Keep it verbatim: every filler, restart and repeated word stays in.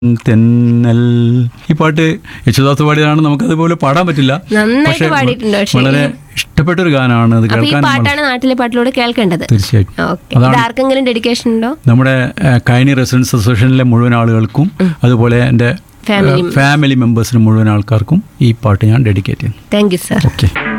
തെന്നൽ. ഈ പാട്ട് യേശുദാസ് പാടിയതാണ്, നമുക്കതുപോലെ പാടാൻ പറ്റില്ല. നന്നായിട്ട് പാടിയിട്ടുണ്ട്. പക്ഷേ വളരെ ഇഷ്ടപ്പെട്ടൊരു ഗാനമാണ് അത് അപ്പൊ ഈ കേൾക്കാൻ. പാട്ടാണ് നാട്ടിലെ പാട്ടിലൂടെ കേൾക്കേണ്ടത്. തീർച്ചയായിട്ടും. ഓക്കെ. ഇത് ആർക്കെങ്കിലും ഡെഡിക്കേഷൻ ഉണ്ടോ? നമ്മുടെ ഏഹ്, കൈനി റെസിഡൻസ് അസോസിയേഷനിലെ മുഴുവൻ ആളുകൾക്കും അതുപോലെ എൻ്റെ ഫാമിലി ഫാമിലി മെമ്പേഴ്സിന് മുഴുവൻ ആൾക്കാർക്കും ഈ പാട്ട് ഞാൻ ഡെഡിക്കേറ്റ് ചെയ്യുന്നു. Thank you sir. ഓക്കെ.